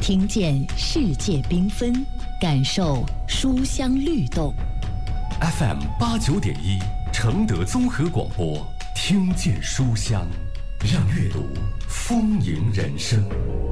听见世界缤纷，感受书香律动。 FM 89.1承德综合广播，听见书香，让阅读丰盈人生。